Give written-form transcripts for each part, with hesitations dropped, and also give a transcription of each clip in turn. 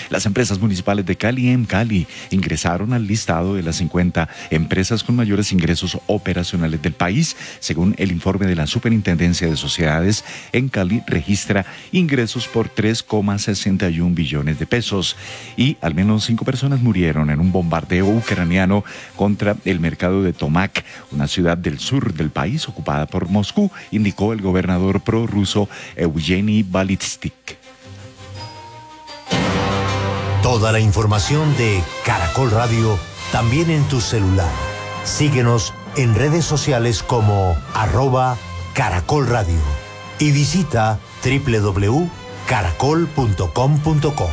Las empresas municipales de Cali y Cali ingresaron al listado de las 50 empresas con mayores ingresos operacionales del país. Según el informe de la Superintendencia de Sociedades, en Cali registra ingresos por 3,61 billones de pesos y al menos 5 personas murieron en un bombardeo ucraniano contra el mercado de Tomak, una ciudad del sur del país ocupada por Moscú, indicó el gobernador prorruso Eugeni Balitstik. Toda la información de Caracol Radio también en tu celular. Síguenos en redes sociales como @Caracol Radio y visita www.caracol.com.co.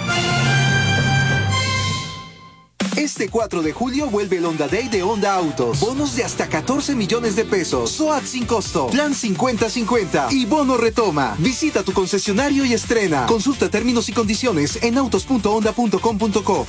Este 4 de julio vuelve el Honda Day de Honda Autos. Bonos de hasta 14 millones de pesos. SOAT sin costo. Plan 50-50. Y bono retoma. Visita tu concesionario y estrena. Consulta términos y condiciones en autos.honda.com.co.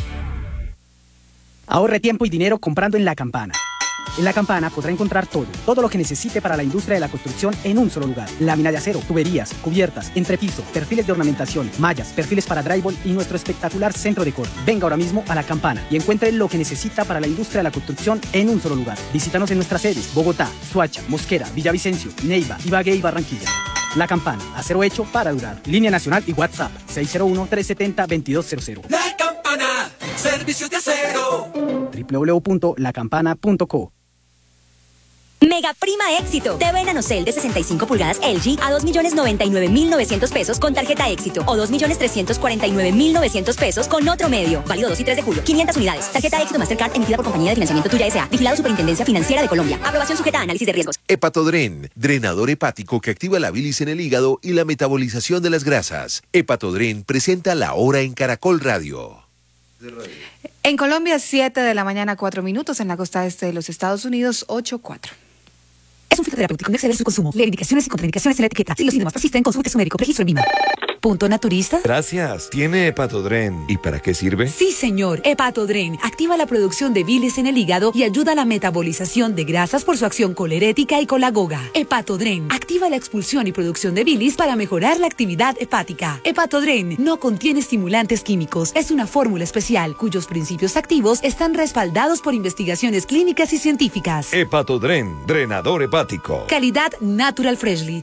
Ahorre tiempo y dinero comprando en La Campana. En La Campana podrá encontrar todo lo que necesite para la industria de la construcción en un solo lugar. Lámina de acero, tuberías, cubiertas, entrepiso, perfiles de ornamentación, mallas, perfiles para drywall y nuestro espectacular centro de corte. Venga ahora mismo a La Campana y encuentre lo que necesita para la industria de la construcción en un solo lugar. Visítanos en nuestras sedes: Bogotá, Soacha, Mosquera, Villavicencio, Neiva, Ibagué y Barranquilla. La Campana, acero hecho para durar. Línea nacional y WhatsApp 601-370-2200. La Campana, servicios de acero. www.lacampana.co. Mega Prima Éxito. TV Nanocell de 65 pulgadas LG a 2.099.900 pesos con tarjeta Éxito o 2.349.900 pesos con otro medio. Válido 2 y 3 de julio. 500 unidades. Tarjeta Éxito Mastercard emitida por Compañía de Financiamiento Tuya S.A. Vigilado Superintendencia Financiera de Colombia. Aprobación sujeta a análisis de riesgos. Hepatodren, drenador hepático que activa la bilis en el hígado y la metabolización de las grasas. Hepatodren presenta La Hora en Caracol Radio. En Colombia, 7 de la mañana, 4 minutos. En la costa este de los Estados Unidos, 8:04. Es un fitoterapéutico, no exceder su consumo. Lee indicaciones y contraindicaciones en la etiqueta. Si los síntomas persisten, consulte a su médico. Registro en VIMA. ¿Punto naturista? Gracias. ¿Tiene Hepatodren? ¿Y para qué sirve? Sí, señor. Hepatodren activa la producción de bilis en el hígado y ayuda a la metabolización de grasas por su acción colerética y colagoga. Hepatodren activa la expulsión y producción de bilis para mejorar la actividad hepática. Hepatodren no contiene estimulantes químicos. Es una fórmula especial cuyos principios activos están respaldados por investigaciones clínicas y científicas. Hepatodren, drenador hepático. Calidad Natural Freshly.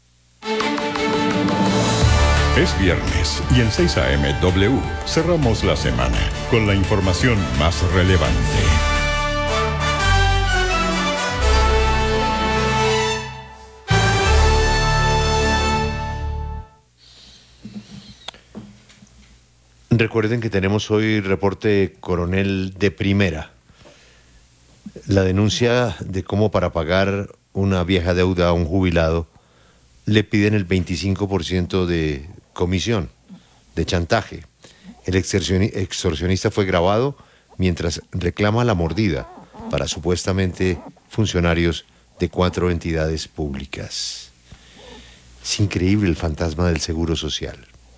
Es viernes y en 6 AM W cerramos la semana con la información más relevante. Recuerden que tenemos hoy reporte coronel de primera. La denuncia de cómo para pagar una vieja deuda a un jubilado le piden el 25% de comisión, de chantaje. El extorsionista fue grabado mientras reclama la mordida para supuestamente funcionarios de 4 entidades públicas. Es increíble el fantasma del Seguro Social.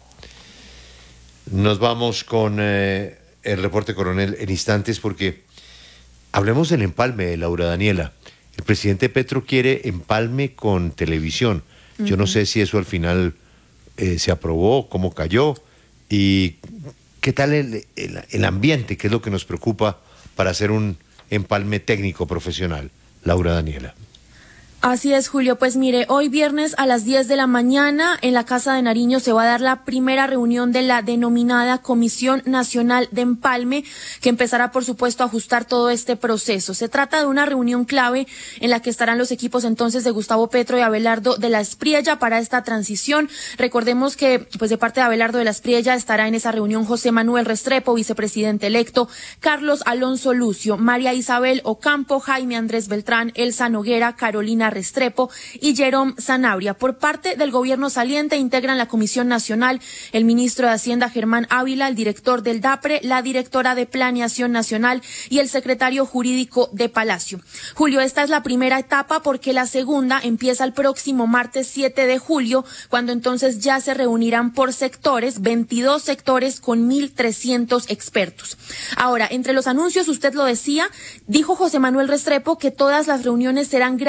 Nos vamos con el reporte coronel en instantes porque hablemos del empalme, Laura Daniela. El presidente Petro quiere empalme con televisión. Yo no sé si eso al final se aprobó, cómo cayó y qué tal el ambiente, qué es lo que nos preocupa para hacer un empalme técnico profesional. Laura Daniela. Así es, Julio. Pues mire, hoy viernes a las 10 de la mañana en la Casa de Nariño se va a dar la primera reunión de la denominada Comisión Nacional de Empalme, que empezará, por supuesto, a ajustar todo este proceso. Se trata de una reunión clave en la que estarán los equipos entonces de Gustavo Petro y Abelardo de la Espriella para esta transición. Recordemos que, pues de parte de Abelardo de la Espriella estará en esa reunión José Manuel Restrepo, vicepresidente electo, Carlos Alonso Lucio, María Isabel Ocampo, Jaime Andrés Beltrán, Elsa Noguera, Carolina Restrepo y Jerome Sanabria. Por parte del gobierno saliente integran la Comisión Nacional el ministro de Hacienda Germán Ávila, el director del DAPRE, la directora de Planeación Nacional y el secretario jurídico de Palacio. Julio, esta es la primera etapa porque la segunda empieza el próximo martes 7 de julio, cuando entonces ya se reunirán por sectores, 22 sectores con 1.300 expertos. Ahora, entre los anuncios, usted lo decía, dijo José Manuel Restrepo que todas las reuniones serán grabadas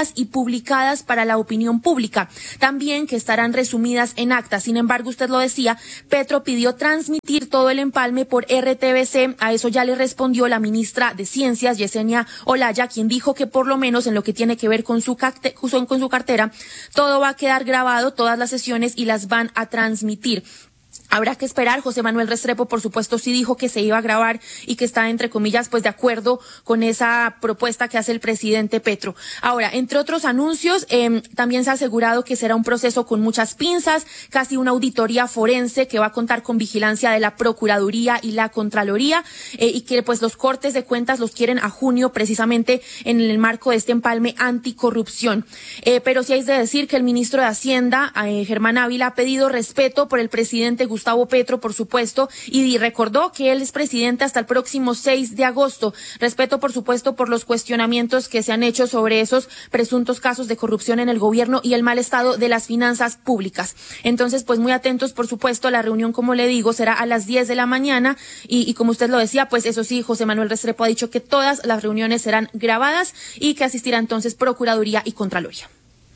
leídas y publicadas para la opinión pública. También que estarán resumidas en acta. Sin embargo, usted lo decía, Petro pidió transmitir todo el empalme por RTBC. A eso ya le respondió la ministra de Ciencias, Yesenia Olaya, quien dijo que por lo menos en lo que tiene que ver con su cartera, todo va a quedar grabado, todas las sesiones, y las van a transmitir. Habrá que esperar. José Manuel Restrepo, por supuesto, sí dijo que se iba a grabar y que está, entre comillas, pues de acuerdo con esa propuesta que hace el presidente Petro. Ahora, entre otros anuncios, también se ha asegurado que será un proceso con muchas pinzas, casi una auditoría forense que va a contar con vigilancia de la Procuraduría y la Contraloría, y que pues los cortes de cuentas los quieren a junio, precisamente en el marco de este empalme anticorrupción. Pero sí hay de decir que el ministro de Hacienda, Germán Ávila, ha pedido respeto por el presidente Gustavo Petro, por supuesto, y recordó que él es presidente hasta el próximo 6 de agosto. Respeto, por supuesto, por los cuestionamientos que se han hecho sobre esos presuntos casos de corrupción en el gobierno y el mal estado de las finanzas públicas. Entonces, pues muy atentos, por supuesto. La reunión, como le digo, será a las 10 de la mañana y como usted lo decía, pues eso sí, José Manuel Restrepo ha dicho que todas las reuniones serán grabadas y que asistirá entonces Procuraduría y Contraloría.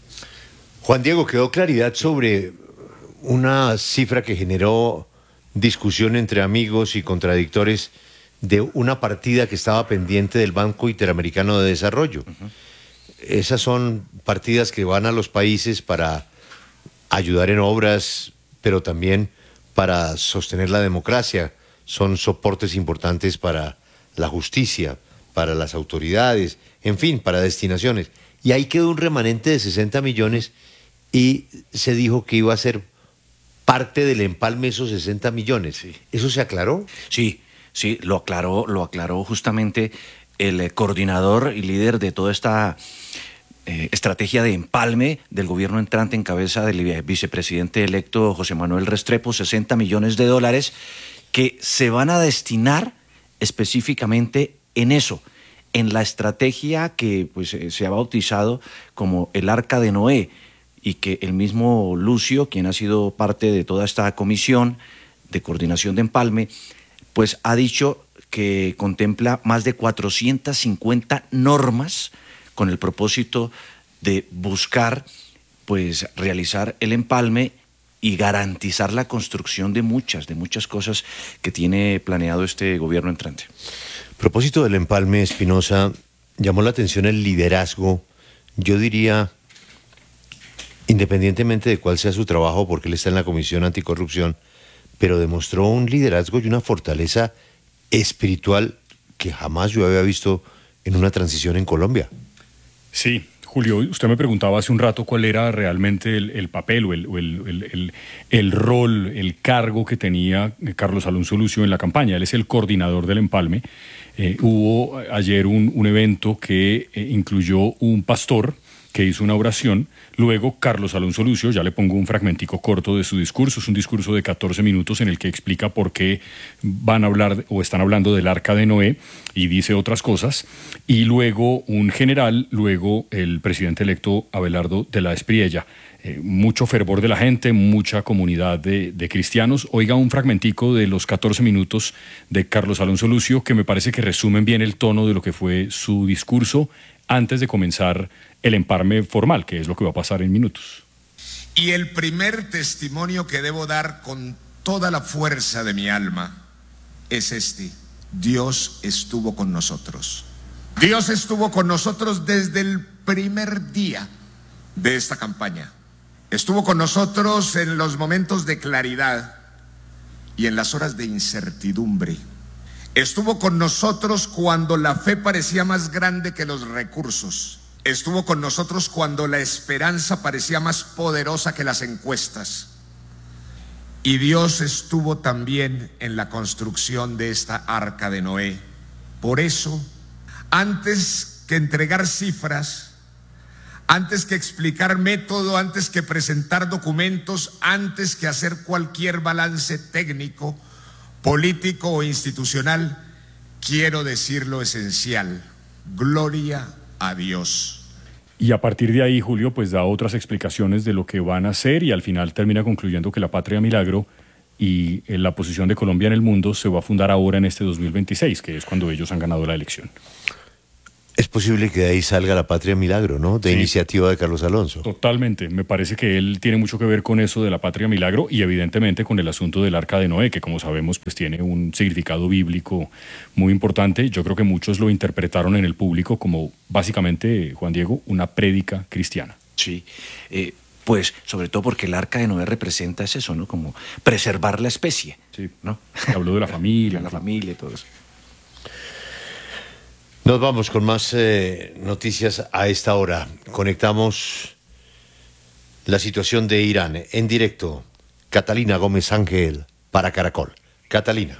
Juan Diego, ¿quedó claridad sobre una cifra que generó discusión entre amigos y contradictores de una partida que estaba pendiente del Banco Interamericano de Desarrollo? Esas son partidas que van a los países para ayudar en obras, pero también para sostener la democracia. Son soportes importantes para la justicia, para las autoridades, en fin, para destinaciones. Y ahí quedó un remanente de 60 millones y se dijo que iba a ser parte del empalme esos 60 millones. Sí. ¿Eso se aclaró? Sí, lo aclaró justamente el coordinador y líder de toda esta estrategia de empalme del gobierno entrante en cabeza del vicepresidente electo José Manuel Restrepo, 60 millones de dólares que se van a destinar específicamente en eso, en la estrategia que pues, se ha bautizado como el Arca de Noé, y que el mismo Lucio, quien ha sido parte de toda esta comisión de coordinación de empalme, pues ha dicho que contempla más de 450 normas con el propósito de buscar pues realizar el empalme y garantizar la construcción de muchas cosas que tiene planeado este gobierno entrante. A propósito del empalme, Espinosa, llamó la atención el liderazgo, yo diría, independientemente de cuál sea su trabajo, porque él está en la Comisión Anticorrupción, pero demostró un liderazgo y una fortaleza espiritual que jamás yo había visto en una transición en Colombia. Sí, Julio, usted me preguntaba hace un rato cuál era realmente el papel o el rol, el cargo que tenía Carlos Alonso Lucio en la campaña. Él es el coordinador del empalme. Hubo ayer un evento que incluyó un pastor que hizo una oración. Luego Carlos Alonso Lucio, ya le pongo un fragmentico corto de su discurso, es un discurso de 14 minutos en el que explica por qué van a hablar o están hablando del Arca de Noé y dice otras cosas, y luego un general, luego el presidente electo Abelardo de la Espriella. Mucho fervor de la gente, mucha comunidad de cristianos. Oiga un fragmentico de los 14 minutos de Carlos Alonso Lucio que me parece que resumen bien el tono de lo que fue su discurso antes de comenzar el empalme formal, que es lo que va a pasar en minutos. Y el primer testimonio que debo dar con toda la fuerza de mi alma es este: Dios estuvo con nosotros. Dios estuvo con nosotros desde el primer día de esta campaña. Estuvo con nosotros en los momentos de claridad y en las horas de incertidumbre. Estuvo con nosotros cuando la fe parecía más grande que los recursos. Estuvo con nosotros cuando la esperanza parecía más poderosa que las encuestas. Y Dios estuvo también en la construcción de esta Arca de Noé. Por eso, antes que entregar cifras, antes que explicar método, antes que presentar documentos, antes que hacer cualquier balance técnico, político o institucional, quiero decir lo esencial: gloria a Dios. Y a partir de ahí, Julio, pues da otras explicaciones de lo que van a hacer y al final termina concluyendo que la Patria Milagro y la posición de Colombia en el mundo se va a fundar ahora en este 2026, que es cuando ellos han ganado la elección. posible que de ahí salga la Patria Milagro, ¿no? De iniciativa de Carlos Alonso. Totalmente. Me parece que él tiene mucho que ver con eso de la Patria Milagro y evidentemente con el asunto del Arca de Noé, que como sabemos pues tiene un significado bíblico muy importante. Yo creo que muchos lo interpretaron en el público como básicamente, Juan Diego, una prédica cristiana. Sí, pues sobre todo porque el Arca de Noé representa eso, ¿no? Como preservar la especie, sí, ¿no? Habló de la familia. De la familia y todo eso. Nos vamos con más noticias a esta hora. Conectamos la situación de Irán en directo. Catalina Gómez Ángel para Caracol. Catalina.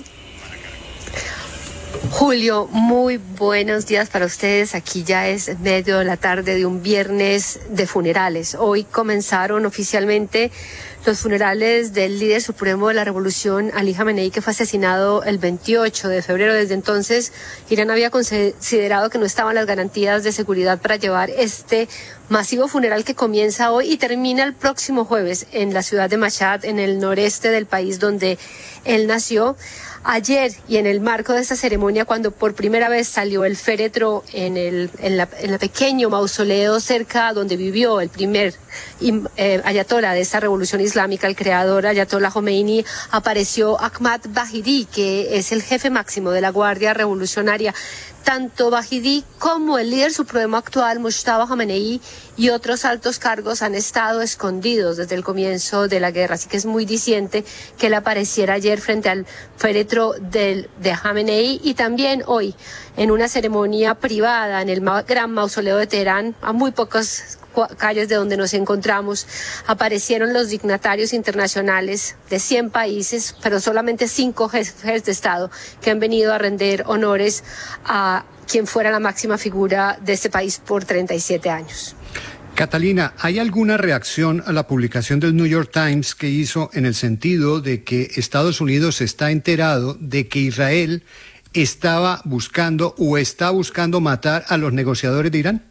Julio, muy buenos días para ustedes. Aquí ya es medio de la tarde de un viernes de funerales. Hoy comenzaron oficialmente los funerales del líder supremo de la revolución, Ali Jamenei, que fue asesinado el 28 de febrero. Desde entonces, Irán había considerado que no estaban las garantías de seguridad para llevar este masivo funeral que comienza hoy y termina el próximo jueves en la ciudad de Mashhad, en el noreste del país donde él nació. Ayer, y en el marco de esta ceremonia, cuando por primera vez salió el féretro en el pequeño mausoleo cerca donde vivió el primer ayatollah de esta revolución islámica, el creador Ayatollah Khomeini, apareció Ahmad Bahidi, que es el jefe máximo de la Guardia Revolucionaria. Tanto Bahidi como el líder supremo actual, Mujtaba Khamenei, y otros altos cargos han estado escondidos desde el comienzo de la guerra. Así que es muy diciente que él apareciera ayer frente al féretro de Khamenei y también hoy en una ceremonia privada en el gran mausoleo de Teherán, a muy pocas calles de donde nos encontramos. Aparecieron los dignatarios internacionales de 100 países, pero solamente 5 jefes de Estado que han venido a rendir honores a quien fuera la máxima figura de este país por 37 años. Catalina, ¿hay alguna reacción a la publicación del New York Times que hizo en el sentido de que Estados Unidos está enterado de que Israel estaba buscando o está buscando matar a los negociadores de Irán?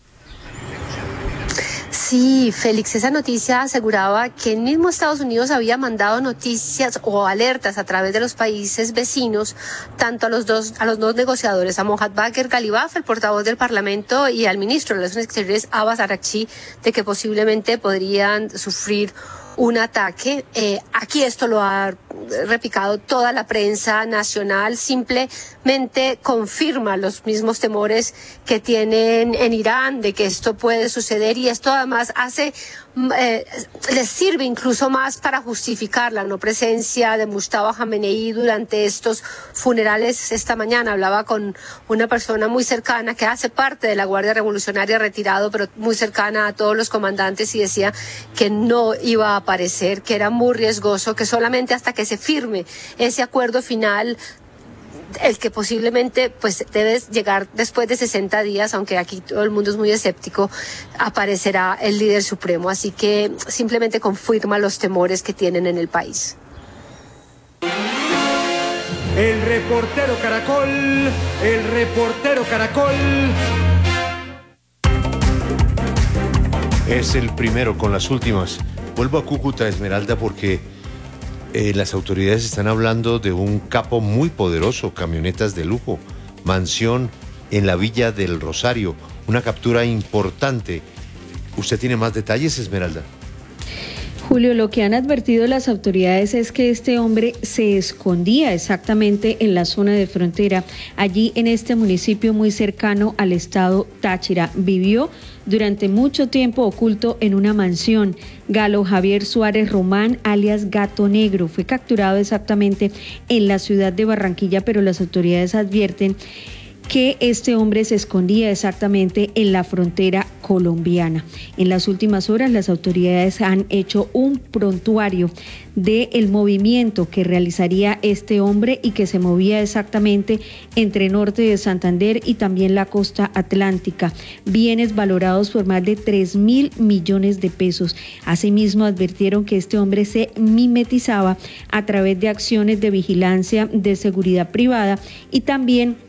Sí, Félix, esa noticia aseguraba que el mismo Estados Unidos había mandado noticias o alertas a través de los países vecinos, tanto a los dos negociadores, a Mohammad Bagher Ghalibaf, el portavoz del Parlamento, y al ministro de Relaciones Exteriores, Abbas Araghchi, de que posiblemente podrían sufrir un ataque. Aquí esto lo ha replicado toda la prensa nacional, simplemente confirma los mismos temores que tienen en Irán de que esto puede suceder, y esto además les sirve incluso más para justificar la no presencia de Mujtaba Khamenei durante estos funerales. Esta mañana hablaba con una persona muy cercana que hace parte de la Guardia Revolucionaria, retirado, pero muy cercana a todos los comandantes, y decía que no iba a aparecer, que era muy riesgoso, que solamente hasta que se firme ese acuerdo final, el que posiblemente pues debe llegar después de 60 días, aunque aquí todo el mundo es muy escéptico, aparecerá el líder supremo. Así que simplemente confirma los temores que tienen en el país. El reportero Caracol. Es el primero con las últimas. Vuelvo a Cúcuta, Esmeralda, porque las autoridades están hablando de un capo muy poderoso, camionetas de lujo, mansión en la Villa del Rosario, una captura importante. ¿Usted tiene más detalles, Esmeralda? Julio, lo que han advertido las autoridades es que este hombre se escondía exactamente en la zona de frontera, allí en este municipio muy cercano al estado Táchira. Vivió durante mucho tiempo oculto en una mansión. Galo Javier Suárez Román, alias Gato Negro, fue capturado exactamente en la ciudad de Barranquilla, pero las autoridades advierten que este hombre se escondía exactamente en la frontera colombiana. En las últimas horas, las autoridades han hecho un prontuario del movimiento que realizaría este hombre y que se movía exactamente entre norte de Santander y también la costa atlántica. Bienes valorados por más de 3.000 millones de pesos. Asimismo, advirtieron que este hombre se mimetizaba a través de acciones de vigilancia de seguridad privada y también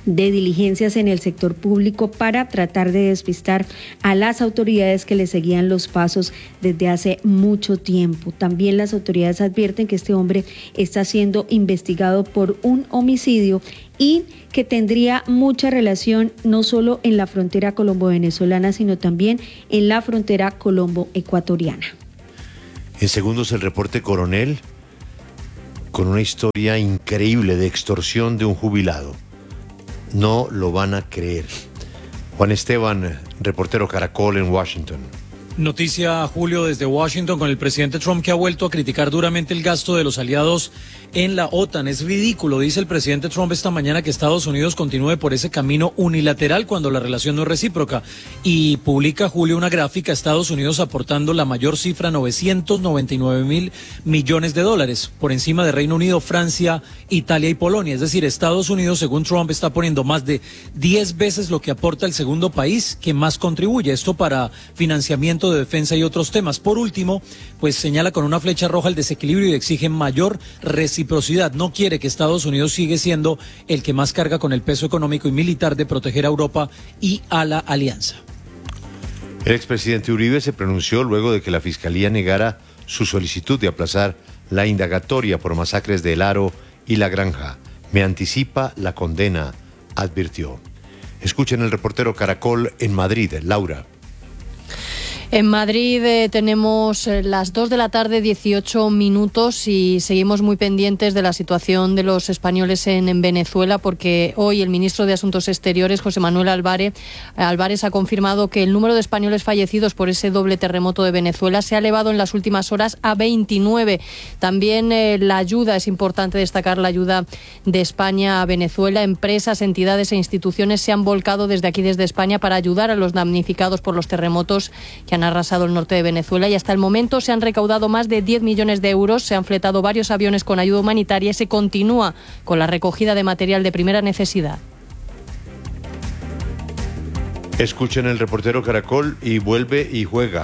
de diligencias en el sector público para tratar de despistar a las autoridades que le seguían los pasos desde hace mucho tiempo. También las autoridades advierten que este hombre está siendo investigado por un homicidio y que tendría mucha relación no solo en la frontera colombo-venezolana, sino también en la frontera colombo-ecuatoriana. En segundos el reporte Coronel, con una historia increíble de extorsión de un jubilado. No lo van a creer. Juan Esteban, reportero Caracol en Washington. Noticia, Julio, desde Washington con el presidente Trump, que ha vuelto a criticar duramente el gasto de los aliados en la OTAN. Es ridículo, dice el presidente Trump esta mañana, que Estados Unidos continúe por ese camino unilateral cuando la relación no es recíproca. Y publica, Julio, una gráfica, Estados Unidos aportando la mayor cifra, 999.000 millones de dólares, por encima de Reino Unido, Francia, Italia y Polonia. Es decir, Estados Unidos, según Trump, está poniendo más de 10 veces lo que aporta el segundo país que más contribuye. Esto para financiamiento de defensa y otros temas. Por último, pues señala con una flecha roja el desequilibrio y exige mayor reciprocidad. No quiere que Estados Unidos siga siendo el que más carga con el peso económico y militar de proteger a Europa y a la alianza. El expresidente Uribe se pronunció luego de que la Fiscalía negara su solicitud de aplazar la indagatoria por masacres de El Aro y La Granja. Me anticipa la condena, advirtió. Escuchen el reportero Caracol en Madrid, Laura. En Madrid tenemos las 2 de la tarde, 18 minutos, y seguimos muy pendientes de la situación de los españoles en Venezuela, porque hoy el ministro de Asuntos Exteriores, José Manuel Álvarez, ha confirmado que el número de españoles fallecidos por ese doble terremoto de Venezuela se ha elevado en las últimas horas a 29. También la ayuda, es importante destacar la ayuda de España a Venezuela. Empresas, entidades e instituciones se han volcado desde aquí, desde España, para ayudar a los damnificados por los terremotos que han arrasado el norte de Venezuela, y hasta el momento se han recaudado más de 10 millones de euros, se han fletado varios aviones con ayuda humanitaria y se continúa con la recogida de material de primera necesidad. Escuchen el reportero Caracol y vuelve y juega.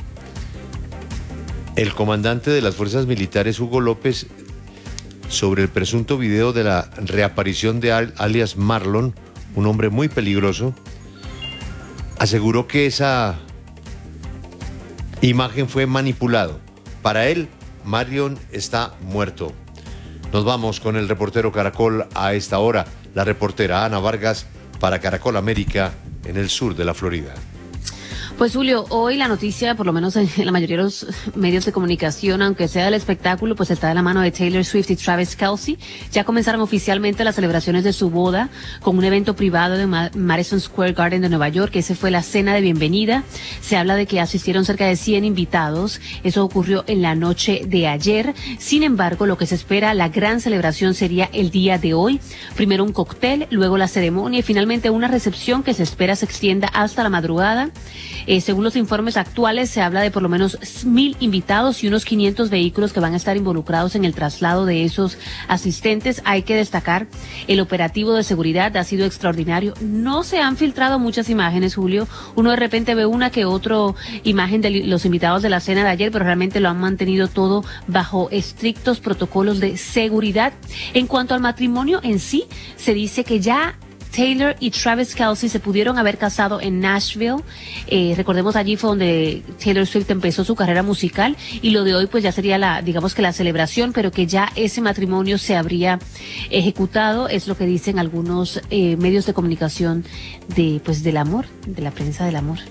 El comandante de las fuerzas militares, Hugo López, sobre el presunto video de la reaparición de alias Marlon, un hombre muy peligroso, aseguró que esa imagen fue manipulado. Para él, Marlon está muerto. Nos vamos con el reportero Caracol a esta hora, la reportera Ana Vargas para Caracol América en el sur de la Florida. Pues Julio, hoy la noticia, por lo menos en la mayoría de los medios de comunicación, aunque sea del espectáculo, pues está de la mano de Taylor Swift y Travis Kelce. Ya comenzaron oficialmente las celebraciones de su boda con un evento privado de Madison Square Garden de Nueva York. Esa fue la cena de bienvenida. Se habla de que asistieron cerca de 100 invitados. Eso ocurrió en la noche de ayer. Sin embargo, lo que se espera, la gran celebración sería el día de hoy. Primero un cóctel, luego la ceremonia y finalmente una recepción que se espera se extienda hasta la madrugada. Según los informes actuales, se habla de por lo menos 1,000 invitados y unos 500 vehículos que van a estar involucrados en el traslado de esos asistentes. Hay que destacar, el operativo de seguridad ha sido extraordinario. No se han filtrado muchas imágenes, Julio. Uno de repente ve una que otra imagen de los invitados de la cena de ayer, pero realmente lo han mantenido todo bajo estrictos protocolos de seguridad. En cuanto al matrimonio en sí, se dice que ya Taylor y Travis Kelce se pudieron haber casado en Nashville. Recordemos, allí fue donde Taylor Swift empezó su carrera musical, y lo de hoy pues ya sería la celebración, pero que ya ese matrimonio se habría ejecutado, es lo que dicen algunos medios de comunicación del amor, de la prensa del amor.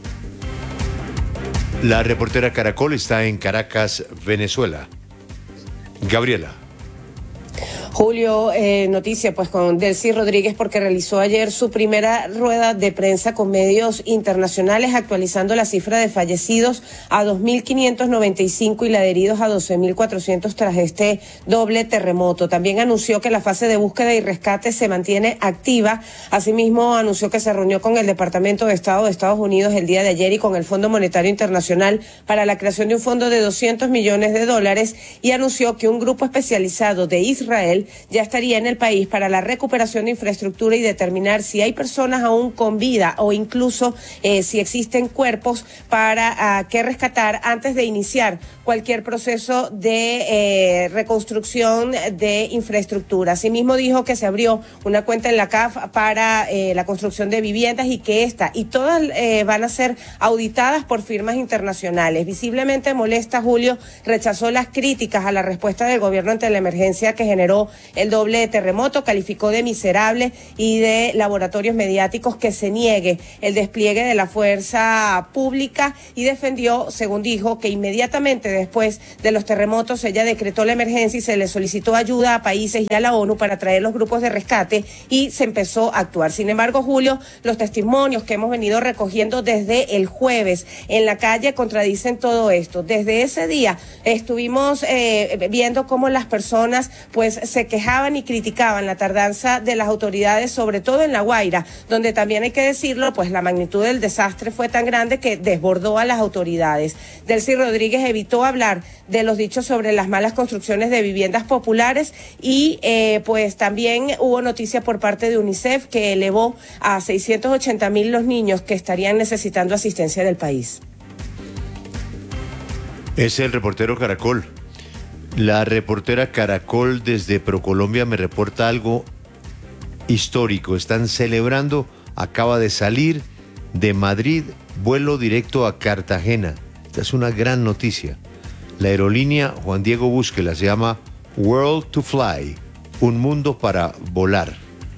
La reportera Caracol está en Caracas, Venezuela. Gabriela. Julio, noticia pues con Delcy Rodríguez, porque realizó ayer su primera rueda de prensa con medios internacionales, actualizando la cifra de fallecidos a 2.595 y la de heridos a 12.400 tras este doble terremoto. También anunció que la fase de búsqueda y rescate se mantiene activa. Asimismo, anunció que se reunió con el Departamento de Estado de Estados Unidos el día de ayer y con el Fondo Monetario Internacional para la creación de un fondo de $200 millones, y anunció que un grupo especializado de Israel ya estaría en el país para la recuperación de infraestructura y determinar si hay personas aún con vida o incluso si existen cuerpos para que rescatar antes de iniciar cualquier proceso de reconstrucción de infraestructura. Asimismo dijo que se abrió una cuenta en la CAF para la construcción de viviendas y que esta y todas van a ser auditadas por firmas internacionales. Visiblemente molesta, Julio, rechazó las críticas a la respuesta del gobierno ante la emergencia que generó el doble terremoto, calificó de miserable y de laboratorios mediáticos que se niegue el despliegue de la fuerza pública y defendió, según dijo, que inmediatamente después de los terremotos ella decretó la emergencia y se le solicitó ayuda a países y a la ONU para traer los grupos de rescate y se empezó a actuar. Sin embargo, Julio, los testimonios que hemos venido recogiendo desde el jueves en la calle contradicen todo esto. Desde ese día estuvimos viendo cómo las personas pues se quejaban y criticaban la tardanza de las autoridades, sobre todo en La Guaira, donde también hay que decirlo, pues la magnitud del desastre fue tan grande que desbordó a las autoridades. Delcy Rodríguez evitó hablar de los dichos sobre las malas construcciones de viviendas populares y pues también hubo noticia por parte de UNICEF que elevó a 680,000 los niños que estarían necesitando asistencia del país. Es el reportero Caracol. La reportera Caracol desde ProColombia me reporta algo histórico. Están celebrando, acaba de salir de Madrid, vuelo directo a Cartagena. Esta es una gran noticia. La aerolínea Juan Diego Búsquela se llama World to Fly, un mundo para volar.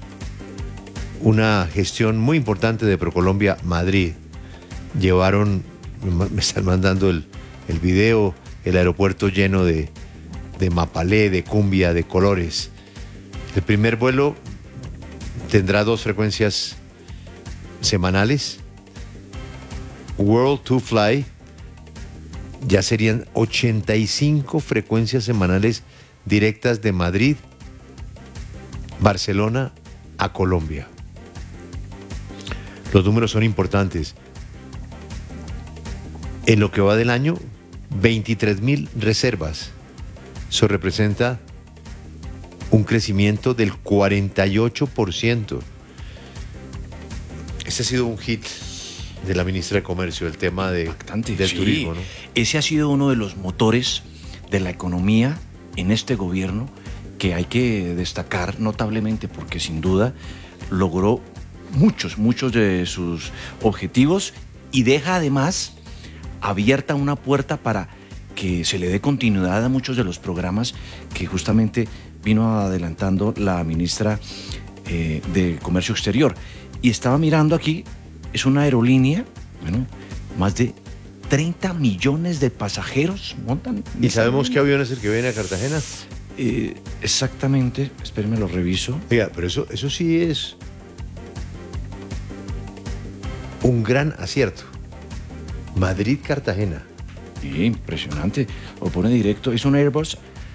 Una gestión muy importante de ProColombia Madrid. Llevaron, me están mandando el video, el aeropuerto lleno de mapalé, de cumbia, de colores. El primer vuelo tendrá 2 frecuencias semanales. World to Fly ya serían 85 frecuencias semanales directas de Madrid, Barcelona a Colombia. Los números son importantes. En lo que va del año, 23,000 reservas. Eso representa un crecimiento del 48%. Ese ha sido un hit de la ministra de Comercio, el tema del turismo, ¿no? Ese ha sido uno de los motores de la economía en este gobierno que hay que destacar notablemente porque sin duda logró muchos de sus objetivos y deja además abierta una puerta para que se le dé continuidad a muchos de los programas que justamente vino adelantando la ministra de Comercio Exterior. Y estaba mirando aquí, es una aerolínea, bueno, más de 30 millones de pasajeros montan. ¿Y sabemos qué avión es el que viene a Cartagena? Exactamente, espérenme, lo reviso. Oiga, pero eso sí es un gran acierto. Madrid-Cartagena. Sí, impresionante. Lo pone directo. Es un Airbus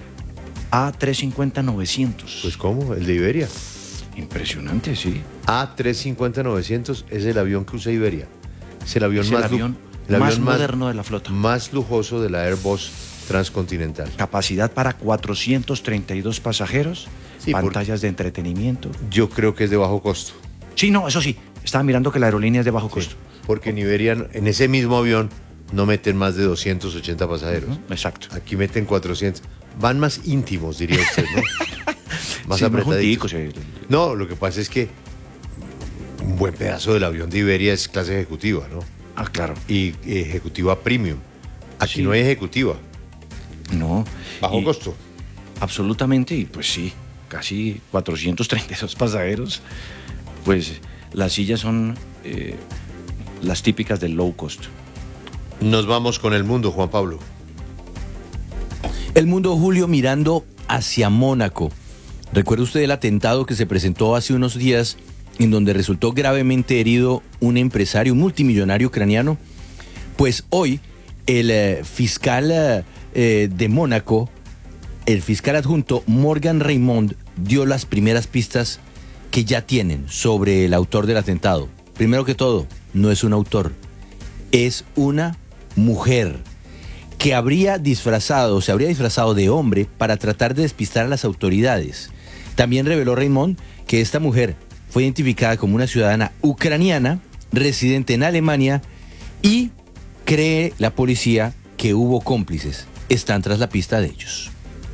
A350-900. Pues ¿cómo? ¿El de Iberia? Impresionante, sí. A350-900 es el avión que usa Iberia. Es el avión, más moderno de la flota. Más lujoso de la Airbus transcontinental. Capacidad para 432 pasajeros, sí, pantallas de entretenimiento. Yo creo que es de bajo costo. Sí, no, eso sí. Estaba mirando que la aerolínea es de bajo costo. Porque en Iberia, en ese mismo avión, no meten más de 280 pasajeros. Exacto. Aquí meten 400. Van más íntimos, diría usted, ¿no? Más sí, apretaditos. No, lo que pasa es que un buen pedazo del avión de Iberia es clase ejecutiva, ¿no? Ah, claro. Y ejecutiva premium. Aquí no hay ejecutiva. No. Bajo costo. Absolutamente, y pues sí, casi 432 pasajeros. Pues las sillas son las típicas del low cost. Nos vamos con el mundo, Juan Pablo. El mundo, Julio, mirando hacia Mónaco. ¿Recuerda usted el atentado que se presentó hace unos días en donde resultó gravemente herido un empresario, un multimillonario ucraniano? Pues hoy el fiscal de Mónaco, el fiscal adjunto Morgan Raymond, dio las primeras pistas que ya tienen sobre el autor del atentado. Primero que todo, no es un autor, es una mujer que se habría disfrazado de hombre para tratar de despistar a las autoridades. También reveló Raymond que esta mujer fue identificada como una ciudadana ucraniana, residente en Alemania, y cree la policía que hubo cómplices. Están tras la pista de ellos.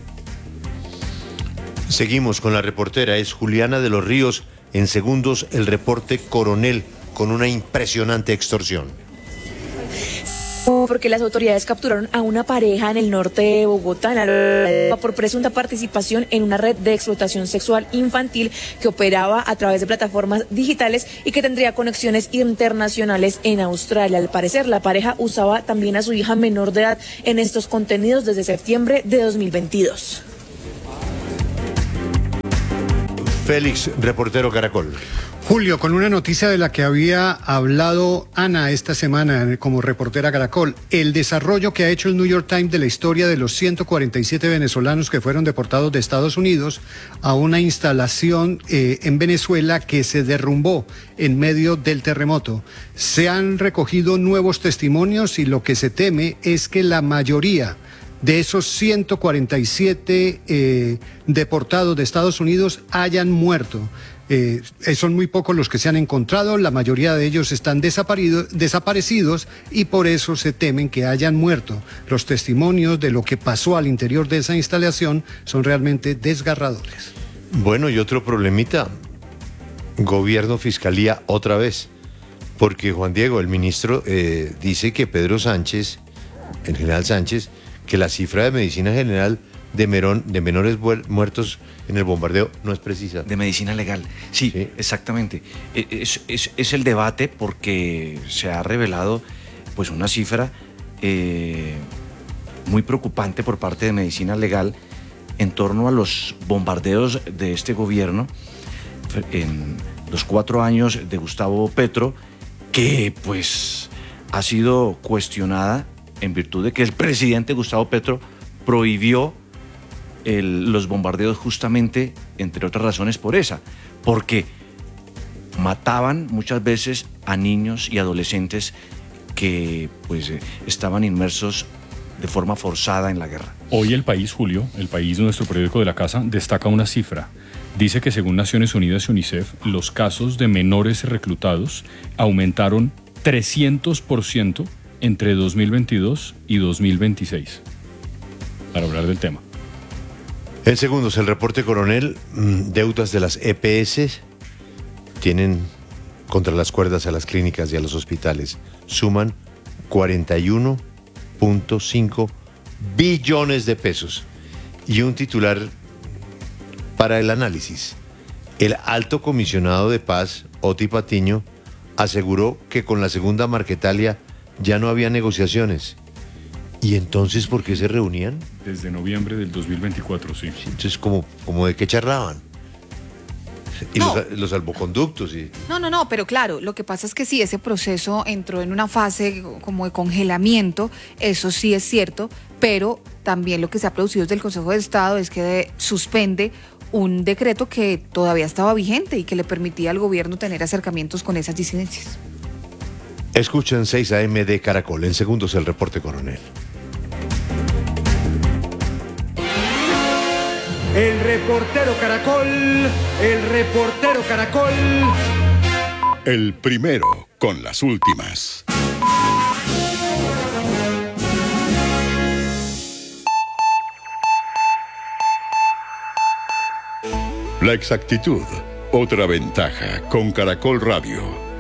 Seguimos con la reportera, es Juliana de los Ríos. En segundos, el reporte Coronel con una impresionante extorsión. Porque las autoridades capturaron a una pareja en el norte de Bogotá por presunta participación en una red de explotación sexual infantil que operaba a través de plataformas digitales y que tendría conexiones internacionales en Australia. Al parecer, la pareja usaba también a su hija menor de edad en estos contenidos desde septiembre de 2022. Félix, reportero Caracol. Julio, con una noticia de la que había hablado Ana esta semana como reportera Caracol, el desarrollo que ha hecho el New York Times de la historia de los 147 venezolanos que fueron deportados de Estados Unidos a una instalación en Venezuela que se derrumbó en medio del terremoto. Se han recogido nuevos testimonios y lo que se teme es que la mayoría de esos 147 deportados de Estados Unidos hayan muerto. Son muy pocos los que se han encontrado, la mayoría de ellos están desaparecidos y por eso se temen que hayan muerto. Los testimonios de lo que pasó al interior de esa instalación son realmente desgarradores. Bueno, y otro problemita, gobierno, fiscalía otra vez, porque Juan Diego, el ministro, dice que Pedro Sánchez, el general Sánchez, que la cifra de medicina general de menores muertos en el bombardeo no es precisa. De medicina legal, sí. Exactamente. Es el debate porque se ha revelado pues una cifra muy preocupante por parte de medicina legal en torno a los bombardeos de este gobierno en los 4 años de Gustavo Petro, que pues ha sido cuestionada en virtud de que el presidente Gustavo Petro prohibió los bombardeos justamente, entre otras razones, por esa, porque mataban muchas veces a niños y adolescentes que pues estaban inmersos de forma forzada en la guerra. Hoy El País, Julio, El País, nuestro periódico de la casa, destaca una cifra. Dice que según Naciones Unidas y UNICEF, los casos de menores reclutados aumentaron 300% entre 2022 y 2026. Para hablar del tema. En segundos, el reporte Coronel, deudas de las EPS tienen contra las cuerdas a las clínicas y a los hospitales. Suman 41.5 billones de pesos. Y un titular para el análisis. El alto comisionado de paz, Oti Patiño, aseguró que con la segunda Marquetalia ya no había negociaciones. ¿Y entonces por qué se reunían? Desde noviembre del 2024, sí. Entonces, ¿como de qué charlaban? Y no. los salvoconductos. No, pero claro, lo que pasa es que sí, ese proceso entró en una fase como de congelamiento, eso sí es cierto, pero también lo que se ha producido desde el Consejo de Estado es que suspende un decreto que todavía estaba vigente y que le permitía al gobierno tener acercamientos con esas disidencias. Escuchen 6 AM de Caracol. En segundos, el reporte Coronel. El reportero Caracol, el reportero Caracol. El primero con las últimas. La exactitud, otra ventaja con Caracol Radio.